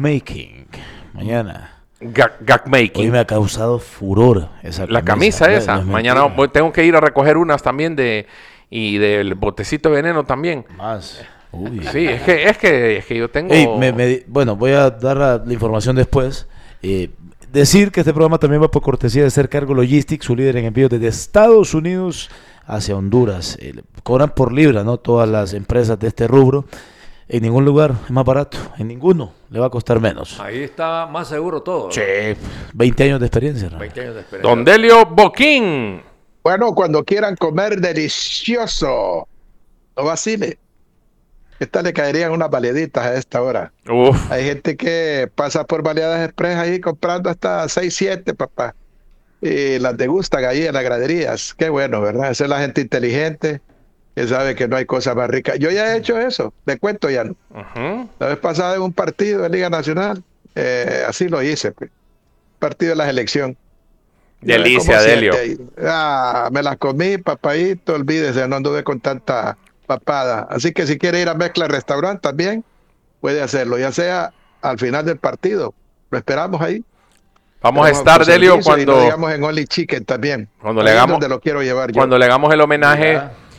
Making. Mañana. Gag Making. Hoy me ha causado furor esa La camisa esa. No Mañana tengo que ir a recoger unas también y del botecito de veneno también. Más. Uy. Sí, es que yo tengo... Ey, bueno, voy a dar la información después. Decir que este programa también va por cortesía de Ser Cargo Logistics, su líder en envíos desde Estados Unidos hacia Honduras. Cobran por libra, ¿no? Todas las empresas de este rubro. En ningún lugar es más barato, en ninguno le va a costar menos. Ahí está más seguro todo. Sí, 20 años de experiencia, ¿no? 20 años de experiencia. Don Delio Boquín. Bueno, cuando quieran comer delicioso, no vacile. ¿Qué tal le caerían unas baleaditas a esta hora? Uf. Hay gente que pasa por Baleadas Express ahí comprando hasta 6, 7, papá. Y las degustan ahí en las graderías. Qué bueno, ¿verdad? Esa es la gente inteligente que sabe que no hay cosa más rica. Yo ya he hecho eso, le cuento ya. La vez pasada en un partido de Liga Nacional, así lo hice, pues. Partido de la selección. Delicia, Delio. Me las comí, papadito, olvídese, no anduve con tanta papada. Así que si quiere ir a Mezcla Restaurant también, puede hacerlo, ya sea al final del partido. Lo esperamos ahí. Vamos a estar, Delio, cuando... Y lo digamos en Only Chicken también. Cuando le hagamos... Donde lo quiero llevar yo. Cuando le hagamos el homenaje...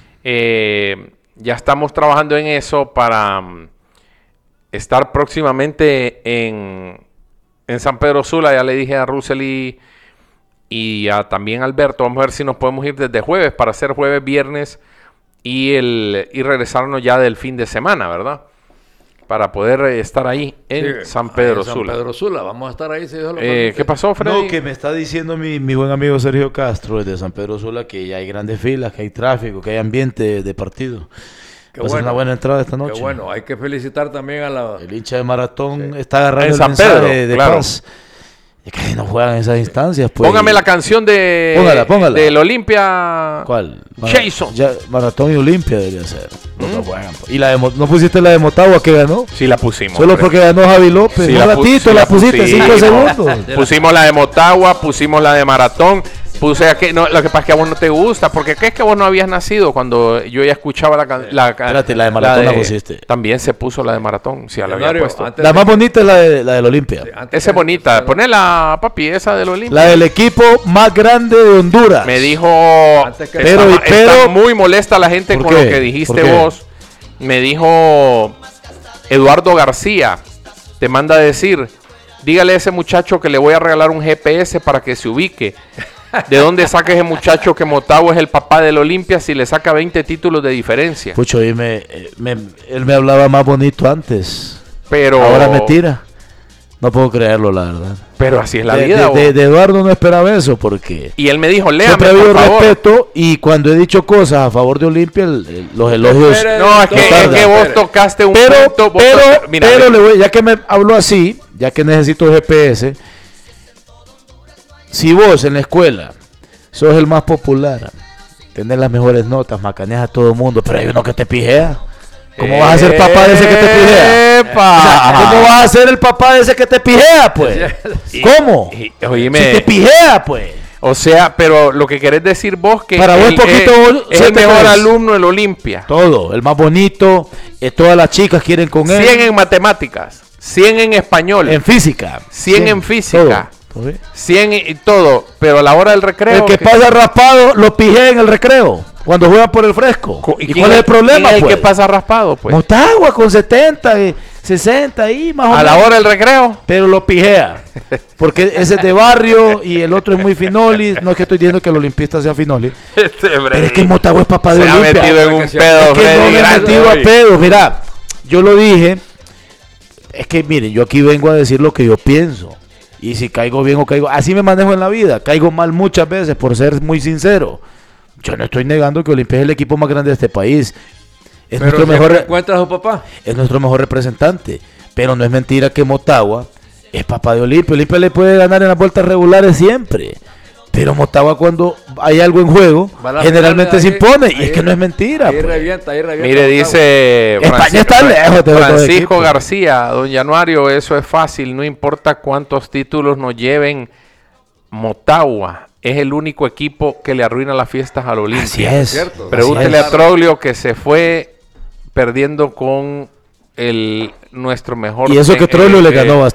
ya estamos trabajando en eso para estar próximamente en San Pedro Sula. Ya le dije a Russell y también a Alberto, vamos a ver si nos podemos ir desde jueves para hacer jueves, viernes y regresarnos ya del fin de semana, ¿verdad? Para poder estar ahí en San Pedro Sula. San Pedro Sula, vamos a estar ahí. Si ¿Qué pasó, Freddy? No, que me está diciendo mi buen amigo Sergio Castro desde San Pedro Sula que ya hay grandes filas, que hay tráfico, que hay ambiente de partido. Va a ser una buena entrada esta noche. Qué bueno, hay que felicitar también a la... El hincha de Maratón está agarrando en San el mensaje Pedro, de claro. paz. Es que no juegan en esas instancias, pues. Póngame la canción de... Póngala. Del Olimpia... ¿Cuál? Jason. Maratón y Olimpia debería ser. No juegan. ¿Y no pusiste la de Motagua que ganó? Sí, la pusimos. Solo porque ganó Javi López. Sí, un ratito la pusiste, 5 segundos. Pusimos la de Motagua, pusimos la de Maratón. Puse aquí, no, lo que pasa es que a vos no te gusta, porque ¿qué es que vos no habías nacido cuando yo ya escuchaba Espérate, la de Maratón la pusiste. También se puso la de Maratón, sí, la había puesto. La más bonita es la del Olimpia. Esa es bonita, ponela, papi, esa del Olimpia. La del equipo más grande de Honduras. Me dijo, pero está muy molesta la gente con lo que dijiste vos. Me dijo Eduardo García, te manda a decir, dígale a ese muchacho que le voy a regalar un GPS para que se ubique. ¿De dónde saca ese muchacho que Motagua es el papá del Olimpia si le saca 20 títulos de diferencia? Pucho, él me hablaba más bonito antes. Pero ahora me tira. No puedo creerlo, la verdad. Pero así es la vida. De Eduardo no esperaba eso, porque... Y él me dijo, léame, siempre ha habido por favor. respeto, y cuando he dicho cosas a favor de Olimpia, los elogios... No, es que vos tocaste un punto... Pero ya que me habló así, ya que necesito GPS... Si vos en la escuela sos el más popular, tenés las mejores notas, macaneas a todo el mundo, pero hay uno que te pijea, ¿cómo vas a ser papá de ese que te pijea? O sea, ¿cómo vas a ser el papá de ese que te pijea, pues? ¿Cómo? Oíme, si te pijea, pues. O sea, pero lo que querés decir vos que para vos es el mejor alumno del Olimpia. Todo, el más bonito, todas las chicas quieren con él. 100 en matemáticas, 100 en español. En física. 100 en física. Todo. 100 y todo, pero a la hora del recreo... El que pasa raspado lo pijea en el recreo, cuando juega por el fresco. ¿Y cuál es el problema, ¿Quién es el pues? que pasa raspado, pues? Motagua con 70, 60 ahí, más o menos. A la hora del recreo. Pero lo pijea, porque ese es de barrio y el otro es muy finoli. No es que estoy diciendo que el olimpista sea finoli, pero es que Motagua es papá de Olimpia. Se ha metido en un pedo, es que no me he metido a pedo. Mira, yo lo dije, es que miren, yo aquí vengo a decir lo que yo pienso. Y si caigo bien o caigo... Así me manejo en la vida. Caigo mal muchas veces, por ser muy sincero. Yo no estoy negando que Olimpia es el equipo más grande de este país. Es nuestro mejor... ¿Encuentras a su papá? Es nuestro mejor representante. Pero no es mentira que Motagua es papá de Olimpia. Olimpia le puede ganar en las vueltas regulares siempre. Pero Motagua, cuando hay algo en juego, generalmente se impone. Y es que no es mentira. Ahí revienta. Mire, dice España está lejos de Francisco García, don Januario, eso es fácil. No importa cuántos títulos nos lleven, Motagua es el único equipo que le arruina las fiestas al Olimpia. Así es. ¿Cierto? Pregúntele a Troglio, que se fue perdiendo con nuestro mejor... Y eso que Troglio le ganó bastante.